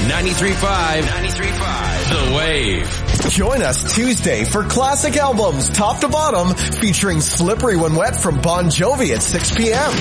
93.5 The Wave. Join us Tuesday for classic albums top to bottom featuring Slippery When Wet from Bon Jovi at 6 p.m.